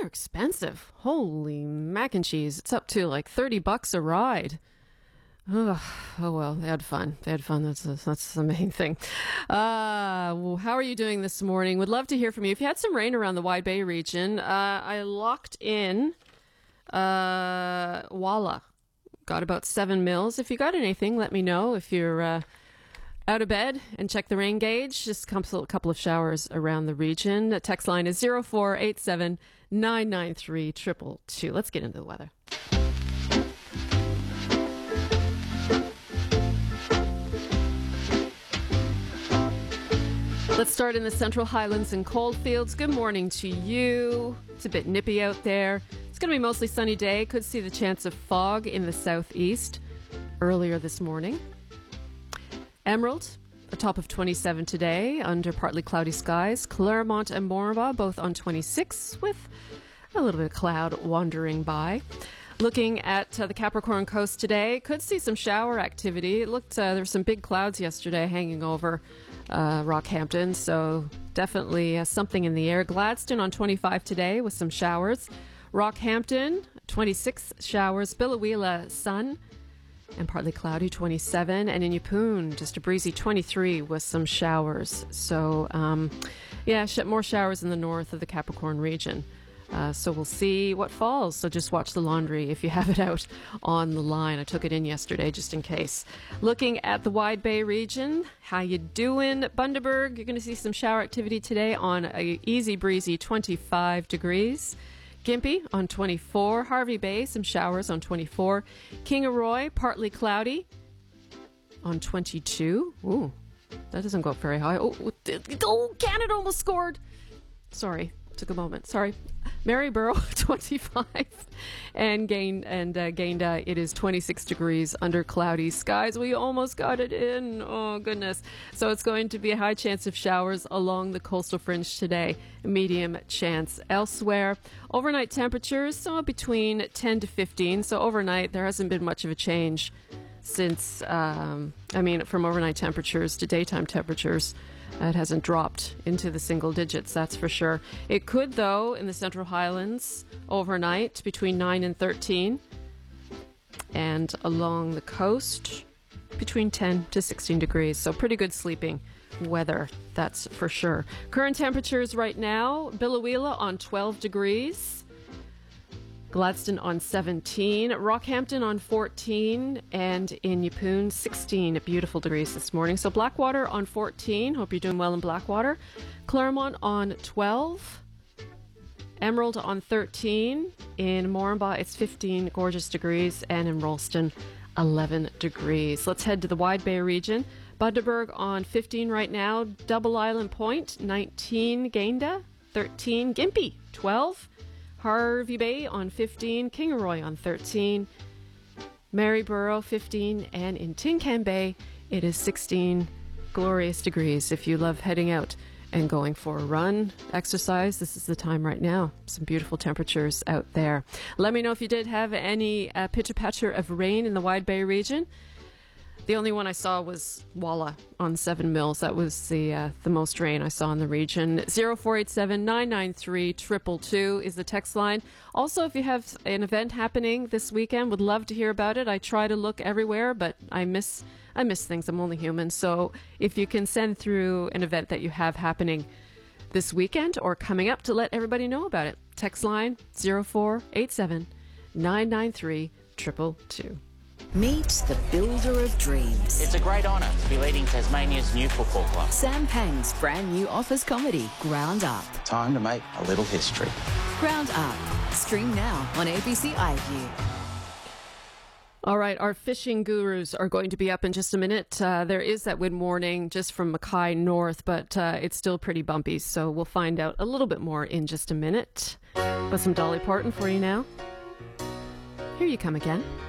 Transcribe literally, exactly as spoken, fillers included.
expensive. Holy mac and cheese. It's up to like thirty bucks a ride. Oh, oh well, they had fun. They had fun. That's that's the main thing. Uh, well, how are you doing this morning? Would love to hear from you. If you had some rain around the Wide Bay region, uh, I locked in uh, Walla. Got about seven mils. If you got anything, let me know. If you're uh, out of bed and check the rain gauge, just a couple, couple of showers around the region. The text line is zero four eight seven nine nine three two two two. Let's get into the weather. Let's start in the Central Highlands and Coalfields. Good morning to you. It's a bit nippy out there. It's going to be mostly sunny day. Could see the chance of fog in the southeast earlier this morning. Emerald, a top of twenty-seven today under partly cloudy skies. Claremont and Moranbah both on twenty-six with a little bit of cloud wandering by. Looking at uh, the Capricorn coast today, could see some shower activity. It looked uh, there were some big clouds yesterday hanging over uh, Rockhampton, so definitely uh, something in the air. Gladstone on twenty-five today with some showers. Rockhampton, twenty-six showers. Biloela, sun and partly cloudy, twenty-seven. And in Yeppoon, just a breezy twenty-three with some showers. So, um, yeah, sh- more showers in the north of the Capricorn region. Uh, so we'll see what falls. So just watch the laundry if you have it out on the line. I took it in yesterday just in case. Looking at the Wide Bay region, how you doing? Bundaberg, you're going to see some shower activity today on a easy breezy twenty-five degrees. Gympie on twenty-four. Harvey Bay, some showers on twenty-four. Kingaroy, partly cloudy on twenty-two. Ooh, that doesn't go up very high. Oh, oh Canada almost scored. Sorry. Took a moment. Sorry. Maryborough, twenty-five. And gained and uh, gained uh, it is twenty-six degrees under cloudy skies. We almost got it in. Oh, goodness. So it's going to be a high chance of showers along the coastal fringe today. Medium chance elsewhere. Overnight temperatures, somewhere between ten to fifteen. So overnight, there hasn't been much of a change since, um, I mean, from overnight temperatures to daytime temperatures. It hasn't dropped into the single digits, that's for sure. It could, though, in the Central Highlands overnight between nine and thirteen. And along the coast between ten to sixteen degrees. So pretty good sleeping weather, that's for sure. Current temperatures right now, Biloela on twelve degrees. Gladstone on seventeen, Rockhampton on fourteen, and in Yeppoon sixteen beautiful degrees this morning. So Blackwater on fourteen, hope you're doing well in Blackwater. Claremont on twelve, Emerald on thirteen, in Moranbah it's fifteen gorgeous degrees, and in Ralston eleven degrees. Let's head to the Wide Bay region. Bundaberg on fifteen right now, Double Island Point nineteen, Gayndah thirteen, Gympie twelve, Harvey Bay on fifteen, Kingaroy on thirteen, Maryborough fifteen, and in Tin Can Bay it is sixteen glorious degrees. If you love heading out and going for a run, exercise, this is the time right now. Some beautiful temperatures out there. Let me know if you did have any uh, pitter-patter of rain in the Wide Bay region. The only one I saw was Walla on seven mils. That was the uh, the most rain I saw in the region. zero four eight seven nine nine three two two two is the text line. Also, if you have an event happening this weekend, would love to hear about it. I try to look everywhere, but I miss I miss things. I'm only human. So if you can send through an event that you have happening this weekend or coming up to let everybody know about it, text line zero four eight seven nine nine three two two two. Meet the builder of dreams. It's a great honour to be leading Tasmania's new football club. Sam Pang's brand new office comedy, Ground Up. Time to make a little history. Ground Up. Stream now on A B C iView. All right, our fishing gurus are going to be up in just a minute. Uh, there is that wind warning just from Mackay north, but uh, it's still pretty bumpy, so we'll find out a little bit more in just a minute. But some Dolly Parton for you now. Here you come again.